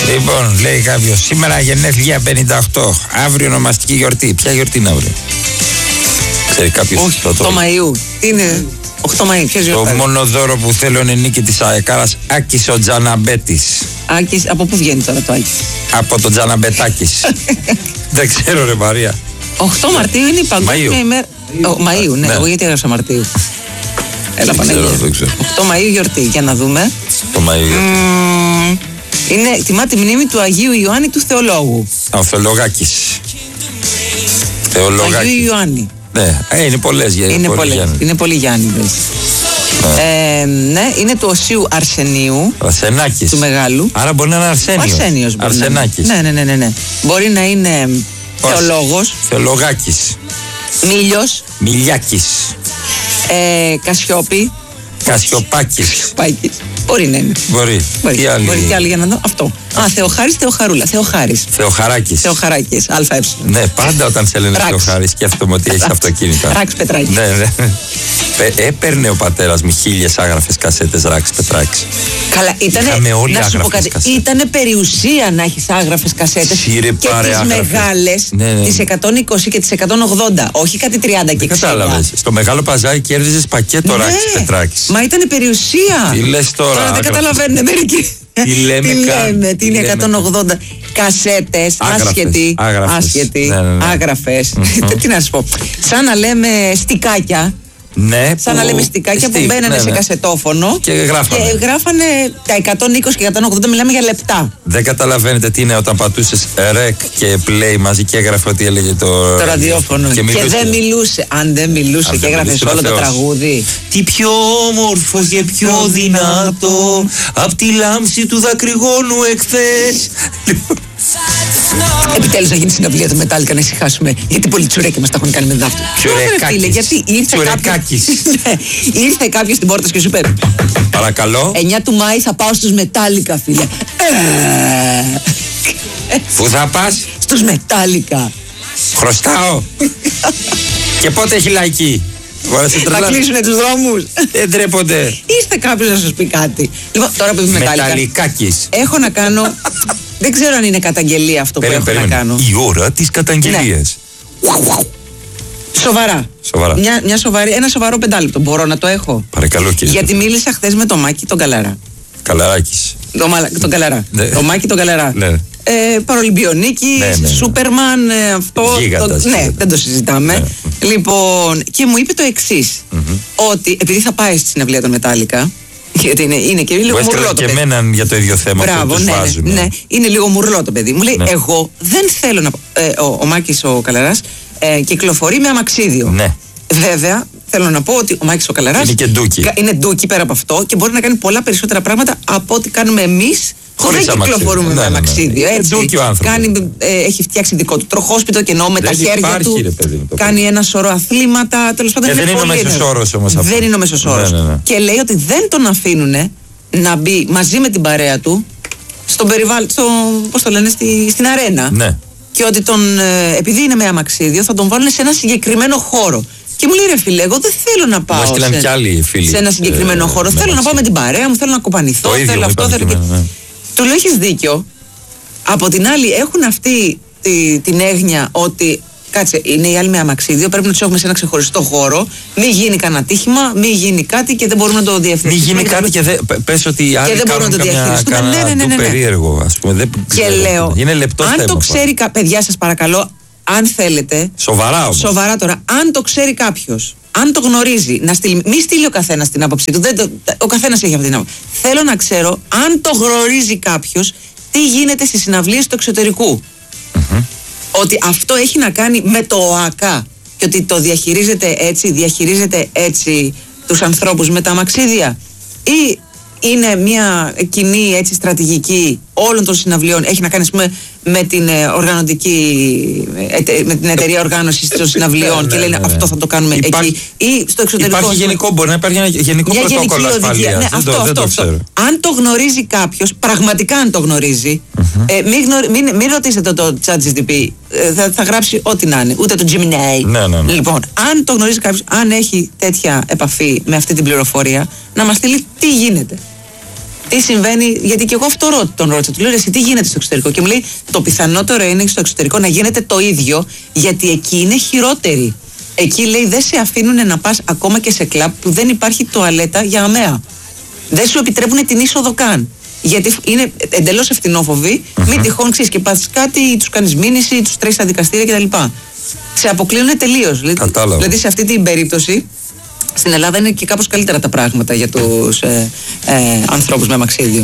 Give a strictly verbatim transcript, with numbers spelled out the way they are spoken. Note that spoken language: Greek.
Λοιπόν, λέει κάποιος, σήμερα γενέθλια πενήντα οκτώ, αύριο ονομαστική γιορτή. Ποια γιορτή είναι αύριο? Ξέρει κάποιος? Όχι, το, το Μαΐου. Τι είναι? οκτώ Μαΐου, ποιος γιορτάζει? Το μόνο δώρο που θέλω είναι νίκη της Αεκάρας, Άκης ο Τζαναμπέτης. Άκης, από πού βγαίνει τώρα το Άκης? Από τον Τζαναμπετάκης. Δεν ξέρω ρε Μαρία. οκτώ Μαρτίου είναι η παγκόσμια ημέρα. Μαΐου, ναι, εγώ γιατί έγραψα Μαρτίου. Έλα Παναγία. οκτώ Μαΐου γιορτή, για να δούμε. Το Μαΐου. Είναι, τιμά τη μνήμη του Αγίου Ιωάννη του Θεολόγου. Ο Θεολογάκης. Θεολογάκης. Αγίου Ιωάννη. Ναι, ε, είναι πολλές. Είναι πολλές. Είναι πολλοί Γιάννηδες. Ναι. Ε, ναι, είναι του Οσίου Αρσενίου. Αρσενάκης. Του Μεγάλου. Άρα μπορεί να είναι Αρσένιος. Αρσένιος μπορεί. Αρσενάκης. Ναι, ναι, ναι, ναι, ναι. Μπορεί να είναι Θεολόγος. Θεολογάκης. Μήλιος. Μιλιάκης. Ε, Κασιόπη. Κασιοπάκης. Κασιοπάκης. Μπορεί να είναι. Μπορεί. Μπορεί. Τι άλλη? Μπορεί και άλλη για να δω. Αυτό. Α, Θεοχάρης, Θεοχαρούλα. Θεοχάρης. Θεοχαράκης. Θεοχαράκης. ΑΕ. Ναι, πάντα όταν σε λένε Θεοχάρη σκέφτομαι ότι έχει αυτοκίνητα. Ράξ Πετράκη. Ναι, ναι. Έπαιρνε ο πατέρας μου χίλιες άγραφες κασέτες Ράξ Πετράκη. Καλά, ήτανε, να σου πω κάτι, ήτανε περιουσία να έχεις άγραφες κασέτες. Σύρε, και τις μεγάλες, ναι, ναι. τις εκατόν είκοσι και τις εκατόν ογδόντα, όχι κάτι τριάντα και εξήντα. Κατάλαβες, στο μεγάλο παζάρι κέρδιζες πακέτο, ναι, Ράξ Πετράκη. Μα ήτανε περιουσία. Τι λες τώρα? Τώρα δεν καταλαβαίνουν μερικοί. Τι λέμε, τι λέμε, τι είναι εκατόν ογδόντα κασέτες, άσχετοι, άσχετοι, άγραφες. Τι να σου πω, σαν να λέμε στικάκια. Ναι, σαν που... να λέμε στικάκια που μπαίνανε ναι, ναι. σε κασετόφωνο και γράφανε. και γράφανε τα εκατόν είκοσι και εκατόν ογδόντα, μιλάμε για λεπτά. Δεν καταλαβαίνετε τι είναι όταν πατούσες ρεκ και play μαζί και έγραφε ότι έλεγε το, το ραδιόφωνο. Και, και δεν μιλούσε. Αν δεν μιλούσε Αν και έγραφε όλο το τραγούδι. Τι πιο όμορφο και πιο δυνατό απ' τη λάμψη του δακρυγόνου εχθές. Επιτέλους να γίνει συναυλία του Μετάλλικα να ησυχάσουμε. Γιατί πολλοί τσουρέκοι μας τα έχουν κάνει με δάφτου. Τσουρεκάκης. Γιατί ήρθε κάποιος, ήρθε κάποιος στην πόρτα και σου είπε παρακαλώ. εννιά του Μάη θα πάω στους Μετάλλικα, φίλε. Πού θα πας? Στους Μετάλλικα. Χρωστάω. Και πότε έχει λαϊκή? Θα κλείσουνε τους δρόμους. Δεν τρέπονται. Ήρθε κάποιος να σας πει κάτι. Λοιπόν, τώρα που είμαι Μεταλλικάκης. Έχω να κάνω. Δεν ξέρω αν είναι καταγγελία αυτό που έχω να κάνω. Η ώρα της καταγγελίας. Ναι. Σοβαρά. Σοβαρά. Μια, μια σοβαρή, ένα σοβαρό πεντάλεπτο. Μπορώ να το έχω? Παρακαλώ κύριε. Γιατί μίλησα χθες με τον Μάκη τον Καλαρά. Καλαράκης. Το, τον Καλαρά. Ναι. Το Μάκη τον Καλαρά. Ναι. Ε, Παρολυμπιονίκη, ναι, ναι, ναι. Σούπερμαν, ε, αυτό. Γίγαντας, το, ναι, γίγαντας. δεν το συζητάμε. Ναι. Λοιπόν, και μου είπε το εξής. Mm-hmm. Ότι επειδή θα πάει στη συναυλία των Μετάλλικα. Γιατί είναι, είναι και λίγο μουρλό το παιδί. Και εμέναν για το ίδιο θέμα. Μπράβο, που τους ναι, βάζουν. Ναι, ναι, είναι λίγο μουρλό το παιδί. Μου λέει, ναι. εγώ δεν θέλω να. Ε, ο, ο Μάκης ο Καλαράς ε, κυκλοφορεί με αμαξίδιο. Ναι. Βέβαια, θέλω να πω ότι ο Μάκης ο Καλαράς είναι και ντούκι. Είναι ντούκι πέρα από αυτό και μπορεί να κάνει πολλά περισσότερα πράγματα από ό,τι κάνουμε εμείς. Χωρίς δεν κυκλοφορούμε με αμαξίδιο. Έτσι. Κάνει, ε, έχει φτιάξει δικό του τροχόσπιτο και εννοώ με τα χέρια υπάρχει, του. Ρε, παιδί, κάνει ένα σωρό αθλήματα. Τέλος πάντων, ε, δεν είναι ο μέσος όρος όμως αυτό. Δεν είναι ο μέσος όρος. Ναι, ναι, ναι. Και λέει ότι δεν τον αφήνουν να μπει μαζί με την παρέα του στον περιβάλλον, στο, πώς το λένε, στη, στην αρένα. Ναι. Και ότι τον, ε, επειδή είναι με αμαξίδιο, θα τον βάλουν σε ένα συγκεκριμένο χώρο. Και μου λέει, ρε φίλε, εγώ δεν θέλω να πάω σε, και άλλοι φίλοι, σε ένα συγκεκριμένο ε, χώρο. Θέλω να πάω με την παρέα μου, θέλω να κοπανηθώ. Το θέλω ίδιο, αυτό, θέλω και... ναι. Του λέω, έχεις δίκιο. Από την άλλη, έχουν αυτή τη, την έγνοια ότι κάτσε, είναι οι άλλοι με αμαξίδιο, πρέπει να τους έχουμε σε ένα ξεχωριστό χώρο. Μην γίνει κανένα τύχημα, μην γίνει κάτι και δεν μπορούμε να το διευθυνθούμε. Μην γίνει κάτι και δε, πες ότι οι άλλοι κάνουν το καμιά, κανένα ναι, ναι, ναι, ναι. περίεργο, ας πούμε. Δεν, και ξέρω, λέω, είναι λεπτό αν θέμα, το ξέρει, κα, παιδιά σας παρακαλώ, αν θέλετε. Σοβαρά όμως. Σοβαρά τώρα, αν το ξέρει κάποιος, αν το γνωρίζει, να στείλει, μη στείλει ο καθένας την άποψή του. Δεν το, ο καθένας έχει αυτή την άποψη. Θέλω να ξέρω, αν το γνωρίζει κάποιος, τι γίνεται στις συναυλίες του εξωτερικού. Mm-hmm. Ότι αυτό έχει να κάνει με το ΟΑΚΑ και ότι το διαχειρίζεται έτσι, διαχειρίζεται έτσι τους ανθρώπους με τα αμαξίδια, ή είναι μια κοινή έτσι στρατηγική όλων των συναυλιών, έχει να κάνει πούμε, με την ε, οργανωτική ετε, με την εταιρεία οργάνωσης των συναυλιών και λένε αυτό θα το κάνουμε Υπάρχει, εκεί ή στο εξωτερικό. Υπάρχει γενικό, μπορεί να υπάρχει ένα γενικό μια πρωτόκολλο ασφαλείας. Ναι, αυτό, αυτό, αυτό. Αν το γνωρίζει κάποιος, πραγματικά αν το γνωρίζει, mm-hmm. ε, μην, γνωρι, μην, μην ρωτήσετε το, το ChatGPT, ε, θα, θα γράψει ό,τι να είναι, ούτε το Gemini. Ναι, ναι, ναι. Λοιπόν, αν το γνωρίζει κάποιος, αν έχει τέτοια επαφή με αυτή την πληροφορία, να μας στείλει τι γίνεται. τι συμβαίνει, γιατί και εγώ αυτό ρω, τον ρώτησα. Του λέω εσύ τι γίνεται στο εξωτερικό. Και μου λέει το πιθανότερο είναι στο εξωτερικό να γίνεται το ίδιο, γιατί εκεί είναι χειρότεροι. Εκεί λέει δεν σε αφήνουν να πας ακόμα και σε κλαμπ που δεν υπάρχει τουαλέτα για αμαία. Δεν σου επιτρέπουν την είσοδο καν. Γιατί είναι εντελώς ευθυνόφοβοι, mm-hmm. μην τυχόν ξέρεις και πάθεις κάτι, τους κάνεις μήνυση, τους τρέχεις στα δικαστήρια κτλ. Σε αποκλείουν τελείως. Δηλαδή σε αυτή την περίπτωση στην Ελλάδα είναι και κάπως καλύτερα τα πράγματα για τους ε, ε, ανθρώπους με αμαξίδιο.